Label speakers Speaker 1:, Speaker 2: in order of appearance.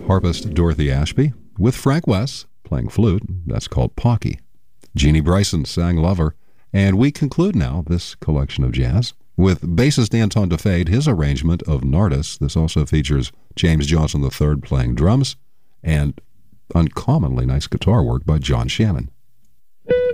Speaker 1: harpist Dorothy Ashby, with Frank West playing flute. That's called Pocky. Jeannie Bryson sang Lover. And we conclude now this collection of jazz with bassist Anton DeFade, his arrangement of Nardis. This also features James Johnson III playing drums and uncommonly nice guitar work by John Shannon.